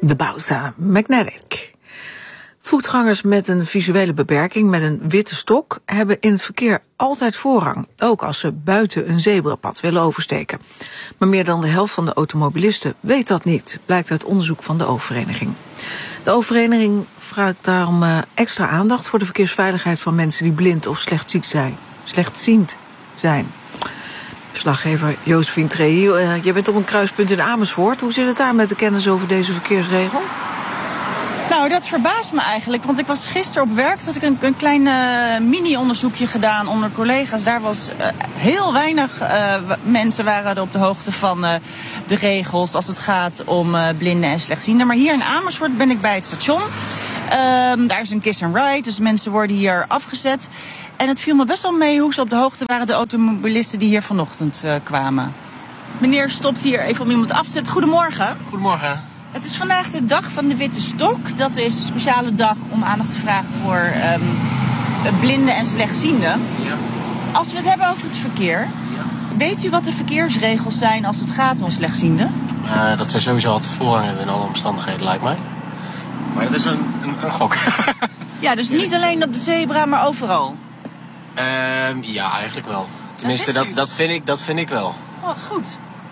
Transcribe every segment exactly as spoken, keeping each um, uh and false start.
de Bauza Magnetic. Voetgangers met een visuele beperking met een witte stok hebben in het verkeer altijd voorrang, ook als ze buiten een zebrapad willen oversteken. Maar meer dan de helft van de automobilisten weet dat niet, blijkt uit onderzoek van de Oogvereniging. De Oogvereniging vraagt daarom uh, extra aandacht voor de verkeersveiligheid van mensen die blind of slechtziend zijn. slechtziend zijn. Verslaggever Josephine Trehi, uh, je bent op een kruispunt in Amersfoort. Hoe zit het daar met de kennis over deze verkeersregel? Nou, dat verbaast me eigenlijk, want ik was gisteren op werk, had ik een, een klein uh, mini-onderzoekje gedaan onder collega's. Daar was uh, heel weinig uh, mensen waren op de hoogte van uh, de regels als het gaat om uh, blinden en slechtzienden. Maar hier in Amersfoort ben ik bij het station. Uh, daar is een kiss and ride, dus mensen worden hier afgezet. En het viel me best wel mee hoe ze op de hoogte waren, de automobilisten die hier vanochtend uh, kwamen. Meneer stopt hier even om iemand af te zetten. Goedemorgen. Goedemorgen. Het is vandaag de dag van de witte stok. Dat is een speciale dag om aandacht te vragen voor um, blinden en slechtzienden. Ja. Als we het hebben over het verkeer, ja. Weet u wat de verkeersregels zijn als het gaat om slechtzienden? Uh, dat zij sowieso altijd voorrang hebben in alle omstandigheden, lijkt mij. Maar dat is een, een, een gok. Ja, dus niet alleen op de zebra, maar overal? Uh, ja, eigenlijk wel. Tenminste, dat, dat, vind ik, dat vind ik wel. Oh, wat goed.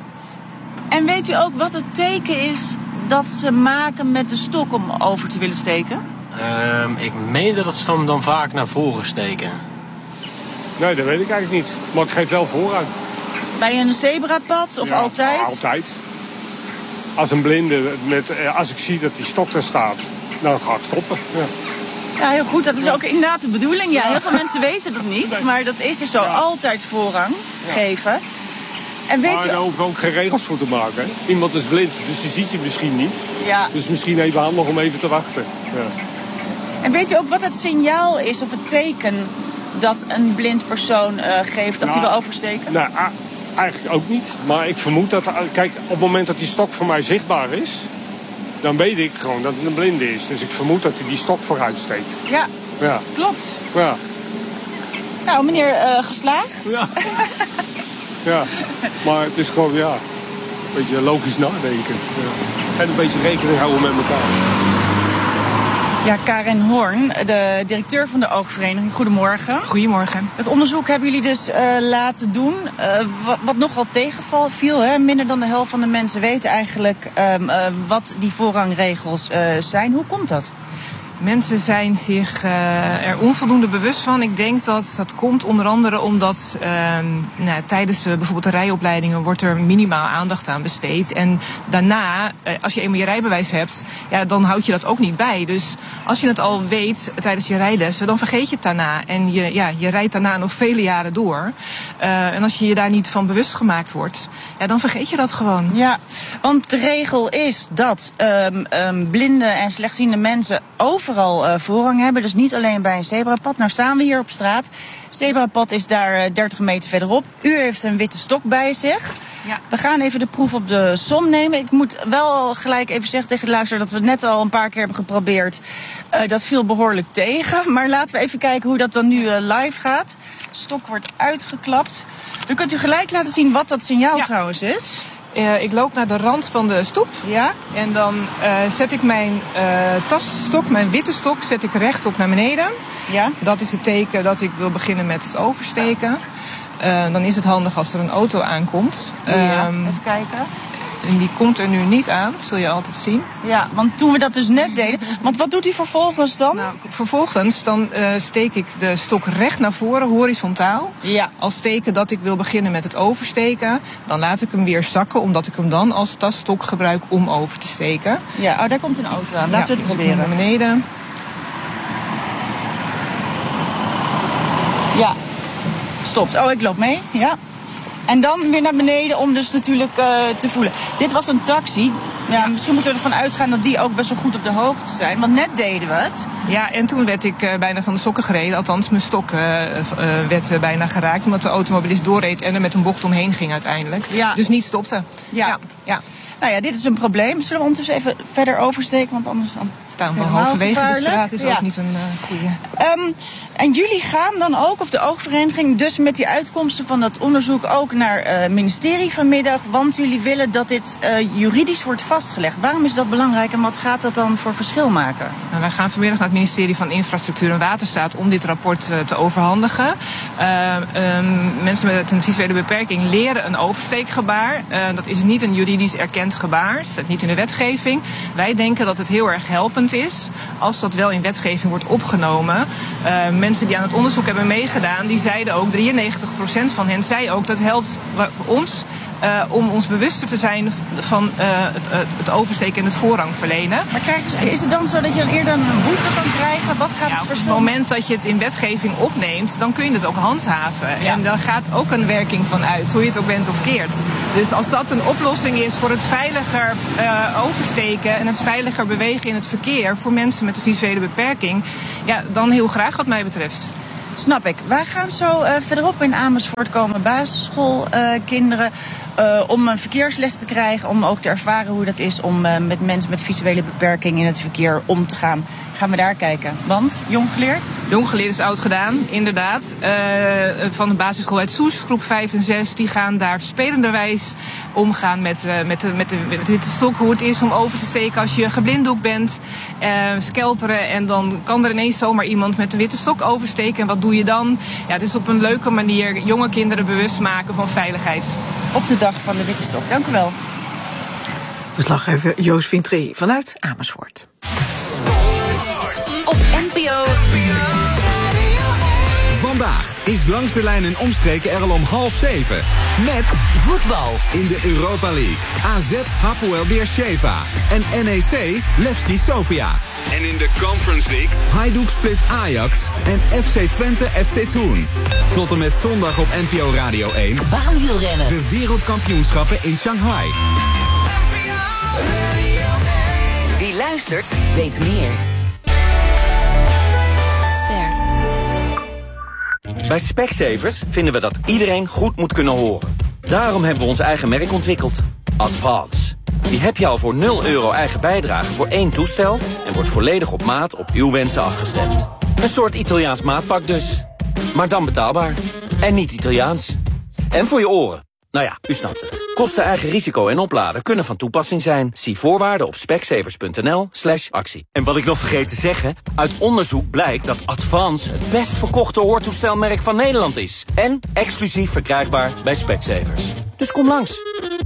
En weet u ook wat het teken is dat ze maken met de stok om over te willen steken? Uh, ik meen dat ze hem dan vaak naar voren steken. Nee, dat weet ik eigenlijk niet. Maar ik geef wel voorrang. Bij een zebrapad of ja, altijd? Altijd. Als een blinde, met, als ik zie dat die stok daar staat, dan ga ik stoppen. Ja. Ja, heel goed. Dat is ook inderdaad de bedoeling. Ja, heel veel mensen weten dat niet. Nee. Maar dat is er zo. Ja. Altijd voorrang ja. geven. En weet maar daar hoef ik ook geen regels voor te maken. Hè? Iemand is blind, dus die ziet je misschien niet. Ja. Dus misschien even handig om even te wachten. Ja. En weet u ook wat het signaal is of het teken dat een blind persoon uh, geeft als nou, hij wil oversteken? Nou, eigenlijk ook niet. Maar ik vermoed dat, kijk, op het moment dat die stok voor mij zichtbaar is, dan weet ik gewoon dat het een blinde is. Dus ik vermoed dat hij die stok vooruit steekt. Ja, ja. Klopt. Ja. Nou, meneer, uh, geslaagd. Ja. Ja, maar het is gewoon, ja, een beetje logisch nadenken. Ja. En een beetje rekening houden met elkaar. Ja, Karin Hoorn, de directeur van de Oogvereniging. Goedemorgen. Goedemorgen. Het onderzoek hebben jullie dus uh, laten doen. Uh, wat, wat nogal tegenval viel, hè? Minder dan de helft van de mensen weten eigenlijk um, uh, wat die voorrangregels uh, zijn. Hoe komt dat? Mensen zijn zich uh, er onvoldoende bewust van. Ik denk dat dat komt onder andere omdat uh, nou, tijdens de, bijvoorbeeld de rijopleidingen wordt er minimaal aandacht aan besteed. En daarna, uh, als je eenmaal je rijbewijs hebt, ja, dan houd je dat ook niet bij. Dus als je het al weet tijdens je rijlessen, dan vergeet je het daarna. En je, ja, je rijdt daarna nog vele jaren door. Uh, en als je je daar niet van bewust gemaakt wordt, ja, dan vergeet je dat gewoon. Ja, want de regel is dat um, um, blinde en slechtziende mensen overal uh, voorrang hebben. Dus niet alleen bij een zebrapad. Nou staan we hier op straat. Het zebrapad is daar uh, dertig meter verderop. U heeft een witte stok bij zich. Ja. We gaan even de proef op de som nemen. Ik moet wel gelijk even zeggen tegen de luisteraar dat we het net al een paar keer hebben geprobeerd. Uh, dat viel behoorlijk tegen. Maar laten we even kijken hoe dat dan nu uh, live gaat. De stok wordt uitgeklapt. Dan kunt u gelijk laten zien wat dat signaal ja. trouwens is. Uh, ik loop naar de rand van de stoep. Ja. En dan uh, zet ik mijn uh, tasstok, mijn witte stok, zet ik rechtop naar beneden. Ja. Dat is het teken dat ik wil beginnen met het oversteken. Uh, dan is het handig als er een auto aankomt. Ja, um, even kijken. En die komt er nu niet aan, zul je altijd zien. Ja, want toen we dat dus net deden. Want wat doet hij vervolgens dan? Nou, vervolgens dan uh, steek ik de stok recht naar voren, horizontaal. Ja. Als teken dat ik wil beginnen met het oversteken. Dan laat ik hem weer zakken, omdat ik hem dan als tasstok gebruik om over te steken. Ja, oh, daar komt een auto aan. Laten ja, we het proberen. Naar beneden. Ja, stopt. Oh, ik loop mee. Ja. En dan weer naar beneden om dus natuurlijk uh, te voelen. Dit was een taxi. Ja, misschien moeten we ervan uitgaan dat die ook best wel goed op de hoogte zijn. Want net deden we het. Ja, en toen werd ik uh, bijna van de sokken gereden. Althans, mijn stok uh, uh, werd uh, bijna geraakt. Omdat de automobilist doorreed en er met een bocht omheen ging uiteindelijk. Ja. Dus niet stopte. Ja. ja, ja. Nou ja, dit is een probleem. Zullen we ondertussen even verder oversteken? Want anders dan staan we halverwege de straat. Is ja. ook niet een uh, goede. Um, en jullie gaan dan ook, of de oogvereniging, dus met die uitkomsten van dat onderzoek ook naar het uh, ministerie vanmiddag. Want jullie willen dat dit uh, juridisch wordt vastgelegd. Waarom is dat belangrijk en wat gaat dat dan voor verschil maken? Nou, wij gaan vanmiddag naar het ministerie van Infrastructuur en Waterstaat om dit rapport uh, te overhandigen. Uh, um, mensen met een visuele beperking leren een oversteekgebaar. Uh, dat is niet een juridisch erkend gebaar. Het staat niet in de wetgeving. Wij denken dat het heel erg helpend is als dat wel in wetgeving wordt opgenomen. Uh, mensen die aan het onderzoek hebben meegedaan, die zeiden ook, drieënnegentig procent van hen zei ook, dat helpt ons uh, om ons bewuster te zijn van uh, het, het, het oversteken en het voorrang verlenen. Maar krijgen ze, is het dan zo dat je dan eerder een boete kan krijgen? Wat gaat ja, het verschil? Op het moment dat je het in wetgeving opneemt, dan kun je het ook handhaven. Ja. En daar gaat ook een werking van uit, hoe je het ook bent of keert. Dus als dat een oplossing is voor het veiliger uh, oversteken en het veiliger bewegen in het verkeer voor mensen met een visuele beperking, ja, dan heel graag wat mij betreft. Snap ik. Wij gaan zo uh, verderop in Amersfoort komen basisschoolkinderen uh, uh, om een verkeersles te krijgen, om ook te ervaren hoe dat is om uh, met mensen met visuele beperking in het verkeer om te gaan. Gaan we daar kijken. Want, jong geleerd? Jong geleerd is oud gedaan, inderdaad. Uh, van de basisschool uit Soest, groep vijf en zes, die gaan daar spelenderwijs omgaan met, uh, met, de, met, de, met de witte stok. Hoe het is om over te steken als je geblinddoekt bent. Uh, skelteren en dan kan er ineens zomaar iemand met een witte stok oversteken. En wat doe je dan? Ja, dus op een leuke manier jonge kinderen bewust maken van veiligheid. Op de dag van de witte stok. Dank u wel. Verslaggever Joost Vintré vanuit Amersfoort. Op N P O. Vandaag is Langs de Lijn en omstreken er al om half zeven. Met voetbal in de Europa League. A Z Hapoel Beersheva en N E C Levski Sofia. En in de Conference League Hajduk Split Ajax en F C Twente F C Thun. Tot en met zondag op N P O Radio één. Baanwielrennen. De wereldkampioenschappen in Shanghai. Wie luistert, weet meer. Bij Specsavers vinden we dat iedereen goed moet kunnen horen. Daarom hebben we ons eigen merk ontwikkeld. Advance. Die heb je al voor nul euro eigen bijdrage voor één toestel en wordt volledig op maat op uw wensen afgestemd. Een soort Italiaans maatpak dus. Maar dan betaalbaar. En niet Italiaans. En voor je oren. Nou ja, u snapt het. Kosten, eigen risico en opladen kunnen van toepassing zijn. Zie voorwaarden op specsavers.nl slash actie. En wat ik nog vergeet te zeggen, uit onderzoek blijkt dat Advance het best verkochte hoortoestelmerk van Nederland is. En exclusief verkrijgbaar bij Specsavers. Dus kom langs.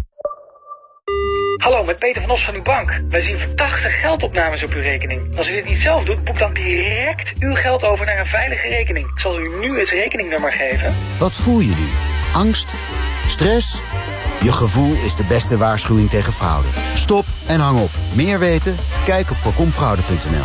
Hallo, met Peter van Os van uw bank. Wij zien verdachte geldopnames op uw rekening. Als u dit niet zelf doet, boek dan direct uw geld over naar een veilige rekening. Ik zal u nu het rekeningnummer geven. Wat voel je nu? Angst? Stress? Je gevoel is de beste waarschuwing tegen fraude. Stop en hang op. Meer weten? Kijk op voorkomfraude punt n l.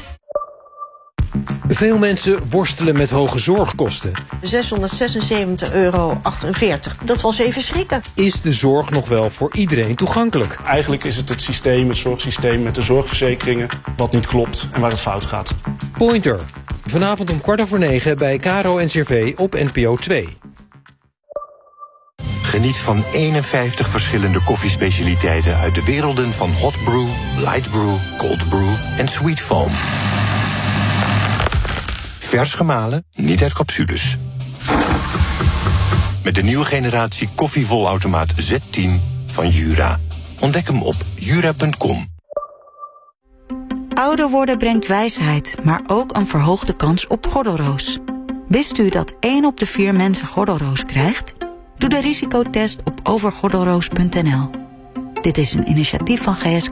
Veel mensen worstelen met hoge zorgkosten. zeshonderdzesenzeventig euro achtenveertig. Dat was even schrikken. Is de zorg nog wel voor iedereen toegankelijk? Eigenlijk is het het systeem, het zorgsysteem met de zorgverzekeringen, wat niet klopt en waar het fout gaat. Pointer. Vanavond om kwart over negen bij Caro en C V op N P O twee. Geniet van eenenvijftig verschillende koffiespecialiteiten uit de werelden van hot brew, light brew, cold brew en sweet foam. Vers gemalen, niet uit capsules. Met de nieuwe generatie koffievolautomaat Z tien van Jura. Ontdek hem op jura punt com. Ouder worden brengt wijsheid, maar ook een verhoogde kans op gordelroos. Wist u dat één op de vier mensen gordelroos krijgt? Doe de risicotest op overgordelroos punt n l. Dit is een initiatief van G S K.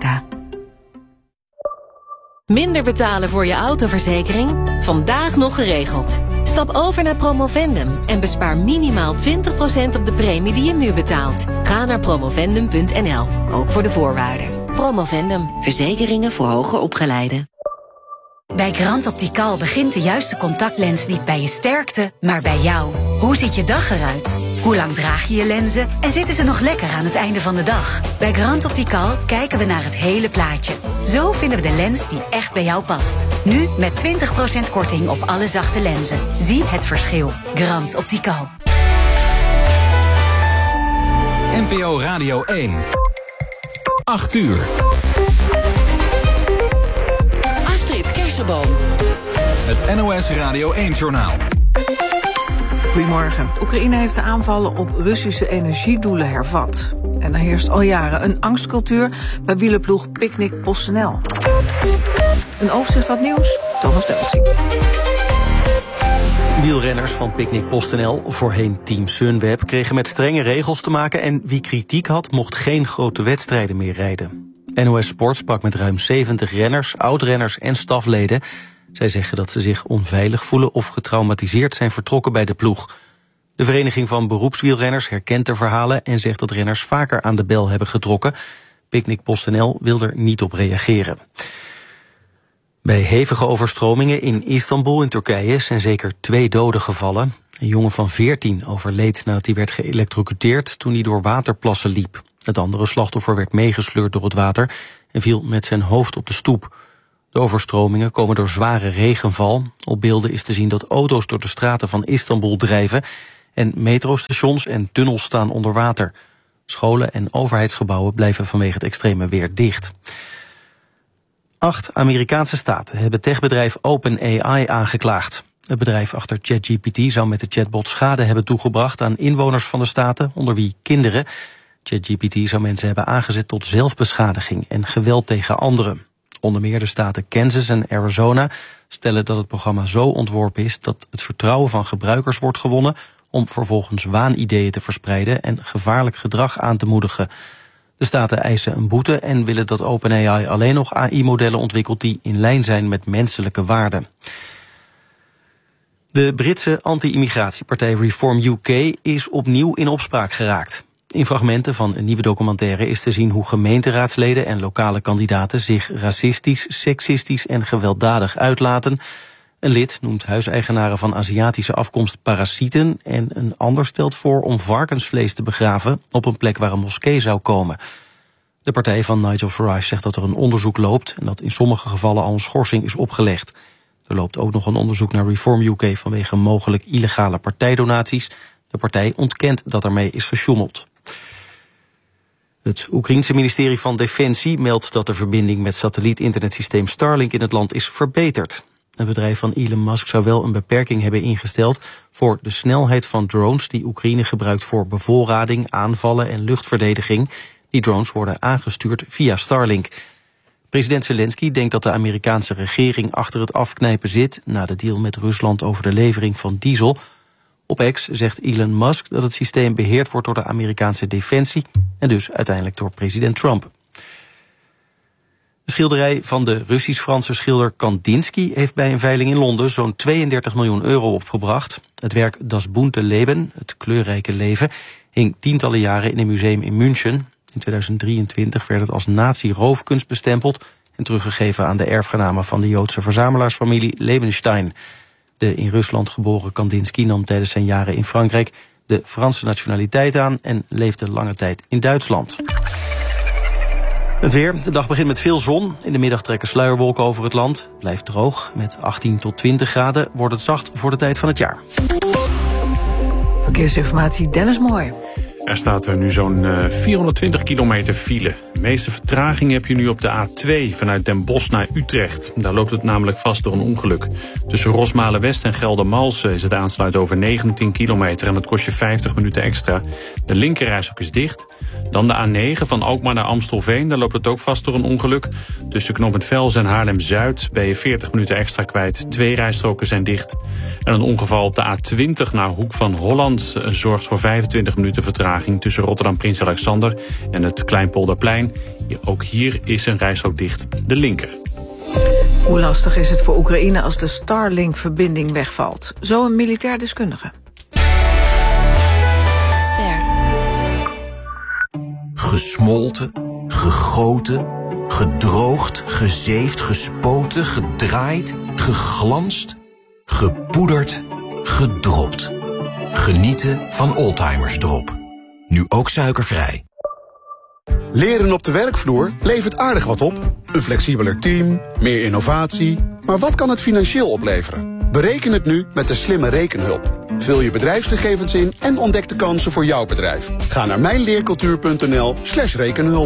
Minder betalen voor je autoverzekering? Vandaag nog geregeld. Stap over naar Promovendum en bespaar minimaal twintig procent op de premie die je nu betaalt. Ga naar promovendum punt n l, ook voor de voorwaarden. Promovendum, verzekeringen voor hoger opgeleiden. Bij Grand Optical begint de juiste contactlens niet bij je sterkte, maar bij jou. Hoe ziet je dag eruit? Hoe lang draag je je lenzen? En zitten ze nog lekker aan het einde van de dag? Bij Grand Optical kijken we naar het hele plaatje. Zo vinden we de lens die echt bij jou past. Nu met twintig procent korting op alle zachte lenzen. Zie het verschil. Grand Optical. N P O Radio één. acht uur. Astrid Kersenboom. Het N O S Radio één-journaal. Goedemorgen. Oekraïne heeft de aanvallen op Russische energiedoelen hervat. En er heerst al jaren een angstcultuur bij wielerploeg Picnic PostNL. Een overzicht van het nieuws, Thomas Delsing. Wielrenners van Picnic PostNL, voorheen Team Sunweb, kregen met strenge regels te maken en wie kritiek had, mocht geen grote wedstrijden meer rijden. N O S Sport sprak met ruim zeventig renners, oud-renners en stafleden. Zij zeggen dat ze zich onveilig voelen of getraumatiseerd zijn vertrokken bij de ploeg. De Vereniging van Beroepswielrenners herkent de verhalen en zegt dat renners vaker aan de bel hebben getrokken. Picnic PostNL wil er niet op reageren. Bij hevige overstromingen in Istanbul in Turkije zijn zeker twee doden gevallen. Een jongen van veertien overleed nadat hij werd geëlektrocuteerd toen hij door waterplassen liep. Het andere slachtoffer werd meegesleurd door het water en viel met zijn hoofd op de stoep. De overstromingen komen door zware regenval. Op beelden is te zien dat auto's door de straten van Istanbul drijven en metrostations en tunnels staan onder water. Scholen en overheidsgebouwen blijven vanwege het extreme weer dicht. Acht Amerikaanse staten hebben techbedrijf OpenAI aangeklaagd. Het bedrijf achter ChatGPT zou met de chatbot schade hebben toegebracht aan inwoners van de staten, onder wie kinderen. ChatGPT zou mensen hebben aangezet tot zelfbeschadiging en geweld tegen anderen. Onder meer de staten Kansas en Arizona stellen dat het programma zo ontworpen is dat het vertrouwen van gebruikers wordt gewonnen om vervolgens waanideeën te verspreiden en gevaarlijk gedrag aan te moedigen. De staten eisen een boete en willen dat OpenAI alleen nog A I-modellen ontwikkelt die in lijn zijn met menselijke waarden. De Britse anti-immigratiepartij Reform U K is opnieuw in opspraak geraakt. In fragmenten van een nieuwe documentaire is te zien hoe gemeenteraadsleden en lokale kandidaten zich racistisch, seksistisch en gewelddadig uitlaten. Een lid noemt huiseigenaren van Aziatische afkomst parasieten en een ander stelt voor om varkensvlees te begraven op een plek waar een moskee zou komen. De partij van Nigel Farage zegt dat er een onderzoek loopt en dat in sommige gevallen al een schorsing is opgelegd. Er loopt ook nog een onderzoek naar Reform U K vanwege mogelijk illegale partijdonaties. De partij ontkent dat ermee is gesjoemeld. Het Oekraïense ministerie van Defensie meldt dat de verbinding met satelliet-internetsysteem Starlink in het land is verbeterd. Het bedrijf van Elon Musk zou wel een beperking hebben ingesteld voor de snelheid van drones die Oekraïne gebruikt voor bevoorrading, aanvallen en luchtverdediging. Die drones worden aangestuurd via Starlink. President Zelensky denkt dat de Amerikaanse regering achter het afknijpen zit na de deal met Rusland over de levering van diesel. Op X zegt Elon Musk dat het systeem beheerd wordt door de Amerikaanse defensie en dus uiteindelijk door president Trump. De schilderij van de Russisch-Franse schilder Kandinsky heeft bij een veiling in Londen zo'n tweeëndertig miljoen euro opgebracht. Het werk Das bunte Leben, het kleurrijke leven, hing tientallen jaren in een museum in München. In tweeduizend drieëntwintig werd het als nazi-roofkunst bestempeld en teruggegeven aan de erfgenamen van de Joodse verzamelaarsfamilie Lebenstein. De in Rusland geboren Kandinsky nam tijdens zijn jaren in Frankrijk de Franse nationaliteit aan en leefde lange tijd in Duitsland. Het weer. De dag begint met veel zon. In de middag trekken sluierwolken over het land. Het blijft droog. Met achttien tot twintig graden wordt het zacht voor de tijd van het jaar. Verkeersinformatie Dennis Mooi. Er staat er nu zo'n uh, vierhonderdtwintig kilometer file. De meeste vertraging heb je nu op de A twee vanuit Den Bosch naar Utrecht. Daar loopt het namelijk vast door een ongeluk. Tussen Rosmalen-West en Geldermalsen is het aansluiten over negentien kilometer... en dat kost je vijftig minuten extra. De linkerrijstrook is dicht. Dan de A negen van Alkmaar naar Amstelveen. Daar loopt het ook vast door een ongeluk. Tussen Knooppunt Velzen en Haarlem-Zuid ben je veertig minuten extra kwijt. Twee rijstroken zijn dicht. En een ongeval op de A twintig naar Hoek van Holland zorgt voor vijfentwintig minuten vertraging tussen Rotterdam Prins Alexander en het Kleinpolderplein. Ook hier is een rijstrook dicht, de linker. Hoe lastig is het voor Oekraïne als de Starlink-verbinding wegvalt? Zo een militair deskundige. Ster. Gesmolten, gegoten, gedroogd, gezeefd, gespoten, gedraaid, geglanst, gepoederd, gedropt. Genieten van Oldtimers Drop. Nu ook suikervrij. Leren op de werkvloer levert aardig wat op. Een flexibeler team, meer innovatie. Maar wat kan het financieel opleveren? Bereken het nu met de slimme rekenhulp. Vul je bedrijfsgegevens in en ontdek de kansen voor jouw bedrijf. Ga naar mijnleercultuur punt n l slash rekenhulp.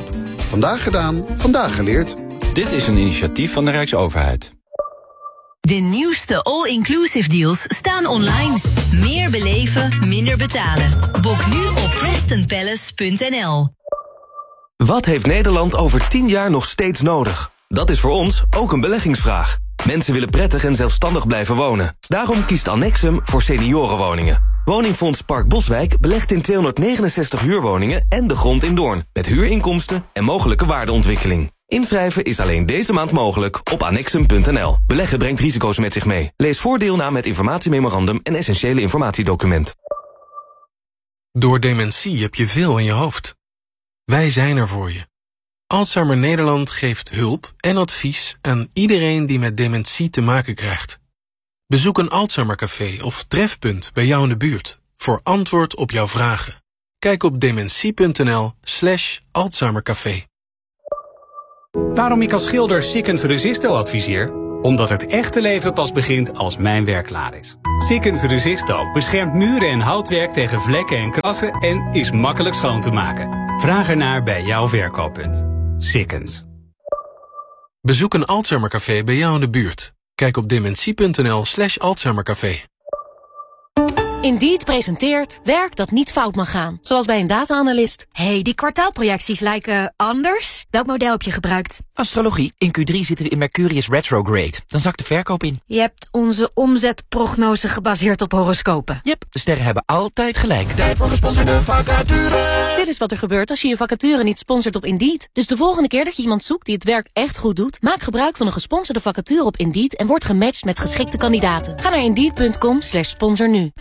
Vandaag gedaan, vandaag geleerd. Dit is een initiatief van de Rijksoverheid. De nieuwste all-inclusive deals staan online. Meer beleven, minder betalen. Boek nu op preston palace punt n l. Wat heeft Nederland over tien jaar nog steeds nodig? Dat is voor ons ook een beleggingsvraag. Mensen willen prettig en zelfstandig blijven wonen. Daarom kiest Annexum voor seniorenwoningen. Woningfonds Park Boswijk belegt in tweehonderdnegenenzestig huurwoningen en de grond in Doorn. Met huurinkomsten en mogelijke waardeontwikkeling. Inschrijven is alleen deze maand mogelijk op annexum punt n l. Beleggen brengt risico's met zich mee. Lees voordeel na met informatiememorandum en essentiële informatiedocument. Door dementie heb je veel in je hoofd. Wij zijn er voor je. Alzheimer Nederland geeft hulp en advies aan iedereen die met dementie te maken krijgt. Bezoek een Alzheimercafé of trefpunt bij jou in de buurt voor antwoord op jouw vragen. Kijk op dementie punt n l slash Alzheimercafé. Waarom ik als schilder Sikkens Resisto adviseer? Omdat het echte leven pas begint als mijn werk klaar is. Sikkens Resisto beschermt muren en houtwerk tegen vlekken en krassen en is makkelijk schoon te maken. Vraag ernaar bij jouw verkooppunt. Sikkens. Bezoek een Alzheimercafé bij jou in de buurt. Kijk op dementie punt n l slash Alzheimercafé. Indeed presenteert werk dat niet fout mag gaan. Zoals bij een data-analyst. Hey, die kwartaalprojecties lijken anders. Welk model heb je gebruikt? Astrologie. In Q drie zitten we in Mercurius retrograde. Dan zakt de verkoop in. Je hebt onze omzetprognose gebaseerd op horoscopen. Yep, de sterren hebben altijd gelijk. Tijd voor gesponsorde vacature. Dit is wat er gebeurt als je je vacature niet sponsort op Indeed. Dus de volgende keer dat je iemand zoekt die het werk echt goed doet, maak gebruik van een gesponsorde vacature op Indeed en word gematcht met geschikte kandidaten. Ga naar indeed punt com slash sponsor nu.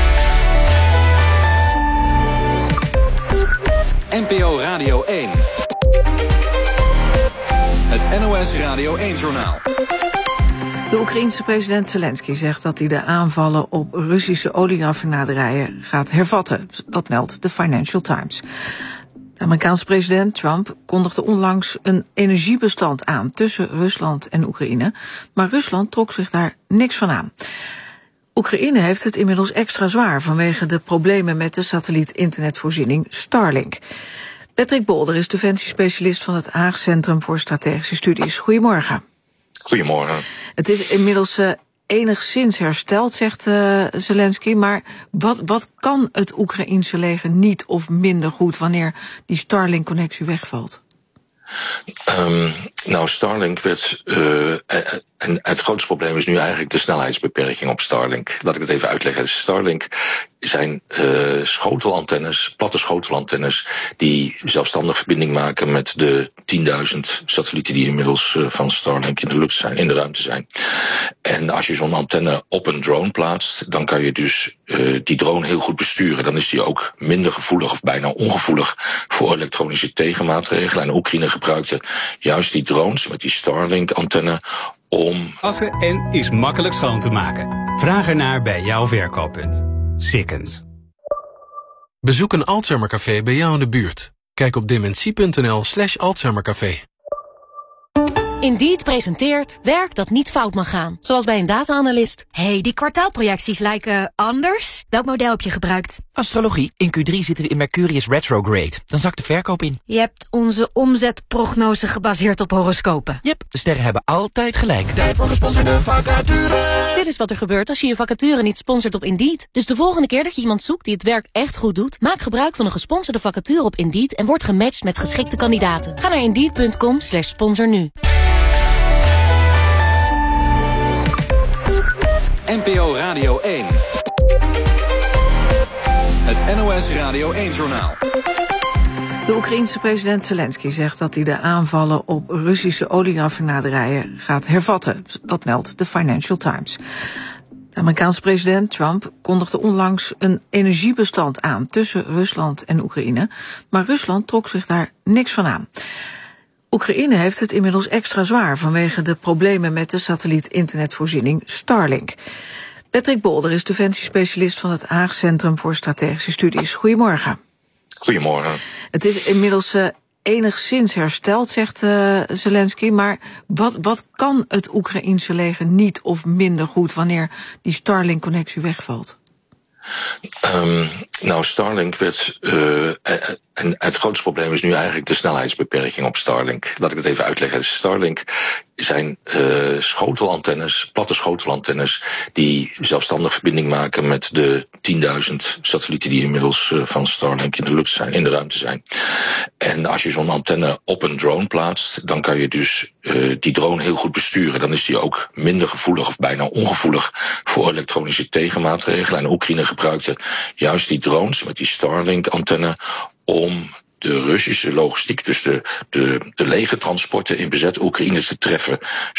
N P O Radio één. Het N O S Radio één-journaal. De Oekraïense president Zelensky zegt dat hij de aanvallen op Russische olieraffinaderijen gaat hervatten. Dat meldt de Financial Times. De Amerikaanse president Trump kondigde onlangs een energiebestand aan tussen Rusland en Oekraïne. Maar Rusland trok zich daar niks van aan. Oekraïne heeft het inmiddels extra zwaar vanwege de problemen met de satelliet-internetvoorziening Starlink. Patrick Bolder is defensiespecialist van het Haag Centrum voor Strategische Studies. Goedemorgen. Goedemorgen. Het is inmiddels uh, enigszins hersteld, zegt uh, Zelensky. Maar wat, wat kan het Oekraïense leger niet of minder goed wanneer die Starlink-connectie wegvalt? Um, nou, Starlink werd... Uh, en het grootste probleem is nu eigenlijk de snelheidsbeperking op Starlink. Laat ik het even uitleggen. Starlink zijn uh, schotelantennes, platte schotelantennes, die zelfstandig verbinding maken met de tienduizend satellieten die inmiddels uh, van Starlink in de lucht zijn, in de ruimte zijn. En als je zo'n antenne op een drone plaatst, dan kan je dus uh, die drone heel goed besturen. Dan is die ook minder gevoelig of bijna ongevoelig voor elektronische tegenmaatregelen. En Oekraïne gebruikte juist die drones met die Starlink-antenne om... Wassen en is makkelijk schoon te maken. Vraag ernaar bij jouw verkooppunt. Sikkens. Bezoek een Alzheimercafé bij jou in de buurt. Kijk op dementie punt n l slash Alzheimercafé. Indeed presenteert werk dat niet fout mag gaan. Zoals bij een data-analyst. Hey, die kwartaalprojecties lijken anders. Welk model heb je gebruikt? Astrologie. In Q drie zitten we in Mercurius retrograde. Dan zakt de verkoop in. Je hebt onze omzetprognose gebaseerd op horoscopen. Yep, de sterren hebben altijd gelijk. Tijd voor gesponsorde vacature. Dit is wat er gebeurt als je je vacature niet sponsort op Indeed. Dus de volgende keer dat je iemand zoekt die het werk echt goed doet, maak gebruik van een gesponsorde vacature op Indeed en word gematcht met geschikte kandidaten. Ga naar indeed punt com slash sponsor nu. N P O Radio één. Het N O S Radio één-journaal. De Oekraïense president Zelensky zegt dat hij de aanvallen op Russische olieraffinaderijen gaat hervatten. Dat meldt de Financial Times. De Amerikaanse president Trump kondigde onlangs een energiebestand aan tussen Rusland en Oekraïne. Maar Rusland trok zich daar niks van aan. Oekraïne heeft het inmiddels extra zwaar vanwege de problemen met de satelliet-internetvoorziening Starlink. Patrick Bolder is defensiespecialist van het Haag Centrum voor Strategische Studies. Goedemorgen. Goedemorgen. Het is inmiddels uh, enigszins hersteld, zegt uh, Zelensky. Maar wat, wat kan het Oekraïense leger niet of minder goed wanneer die Starlink-connectie wegvalt? Um, nou, Starlink werd... Uh, en het grootste probleem is nu eigenlijk de snelheidsbeperking op Starlink. Laat ik het even uitleggen. Starlink zijn uh, schotelantennes, platte schotelantennes, die zelfstandig verbinding maken met de tienduizend satellieten die inmiddels uh, van Starlink in de lucht zijn, in de ruimte zijn. En als je zo'n antenne op een drone plaatst, dan kan je dus uh, die drone heel goed besturen. Dan is die ook minder gevoelig of bijna ongevoelig voor elektronische tegenmaatregelen. En Oekraïne gebruikte juist die drones met die Starlink-antenne om de Russische logistiek, dus de, de, de legertransporten in bezet Oekraïne te treffen,